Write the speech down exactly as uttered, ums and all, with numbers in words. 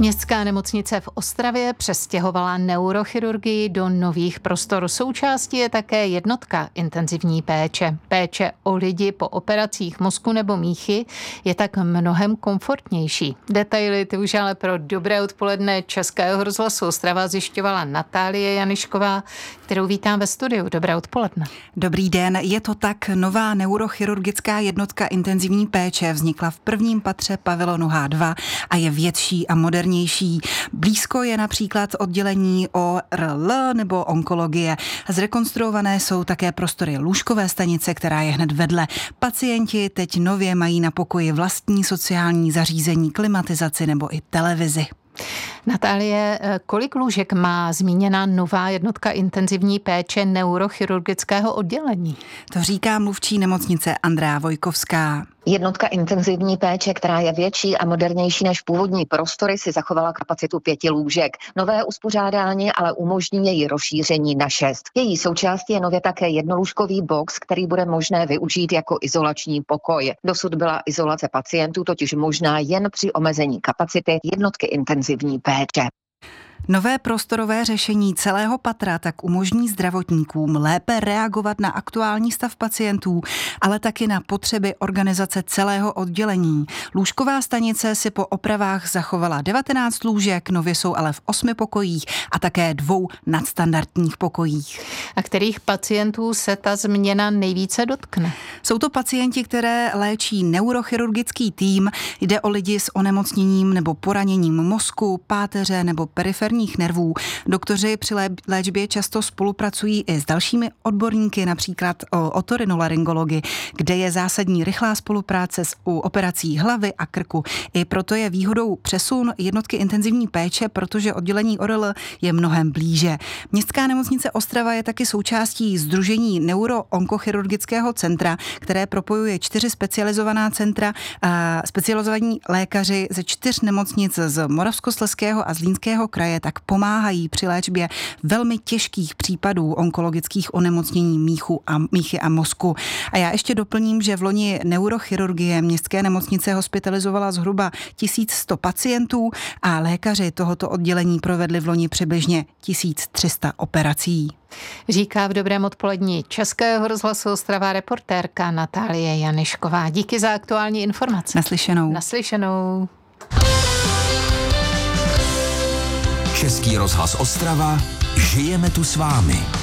Městská nemocnice v Ostravě přestěhovala neurochirurgii do nových prostor. Součástí je také jednotka intenzivní péče. Péče o lidi po operacích mozku nebo míchy je tak mnohem komfortnější. Detaily ty už ale pro Dobré odpoledne Českého rozhlasu Ostrava zjišťovala Natálie Janišková, kterou vítám ve studiu. Dobré odpoledne. Dobrý den, je to tak. Nová neurochirurgická jednotka intenzivní péče vznikla v prvním patře pavilonu H dva a je větší a moderní. Blízko je například oddělení O R L nebo onkologie. Zrekonstruované jsou také prostory lůžkové stanice, která je hned vedle. Pacienti teď nově mají na pokoji vlastní sociální zařízení, klimatizaci nebo i televizi. Natálie, kolik lůžek má zmíněná nová jednotka intenzivní péče neurochirurgického oddělení? To říká mluvčí nemocnice Andrea Vojkovská. Jednotka intenzivní péče, která je větší a modernější než původní prostory, si zachovala kapacitu pěti lůžek. Nové uspořádání ale umožní její rozšíření na šest. Její součástí je nově také jednolůžkový box, který bude možné využít jako izolační pokoj. Dosud byla izolace pacientů totiž možná jen při omezení kapacity jednotky intenzivní péče. Nové prostorové řešení celého patra tak umožní zdravotníkům lépe reagovat na aktuální stav pacientů, ale taky na potřeby organizace celého oddělení. Lůžková stanice si po opravách zachovala devatenáct lůžek, nově jsou ale v osmi pokojích a také dvou nadstandardních pokojích. A kterých pacientů se ta změna nejvíce dotkne? Jsou to pacienti, které léčí neurochirurgický tým. Jde o lidi s onemocněním nebo poraněním mozku, páteře nebo periferní nervů. Doktoři při léčbě často spolupracují i s dalšími odborníky, například o otorinolaryngologii, kde je zásadní rychlá spolupráce s u operací hlavy a krku. I proto je výhodou přesun jednotky intenzivní péče, protože oddělení O R L je mnohem blíže. Městská nemocnice Ostrava je taky součástí sdružení neuroonkochirurgického centra, které propojuje čtyři specializovaná centra, a specializovaní lékaři ze čtyř nemocnic z Moravskoslezského a Zlínského kraje tak pomáhají při léčbě velmi těžkých případů onkologických onemocnění míchu a míchy a mozku. A já ještě doplním, že v loni neurochirurgie městské nemocnice hospitalizovala zhruba tisíc sto pacientů a lékaři tohoto oddělení provedli v loni přibližně tisíc tři sta operací. Říká v Dobrém odpolední Českého rozhlasu Ostrava reportérka Natálie Janišková. Díky za aktuální informace. Naslyšenou. Naslyšenou. Český rozhlas Ostrava, žijeme tu s vámi.